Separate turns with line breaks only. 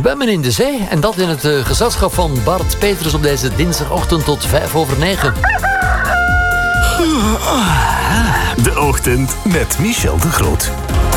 zwemmen in de zee. En dat in het gezelschap van Bart Petrus op deze dinsdagochtend tot 9:05.
De Ochtend met Michel de Groot.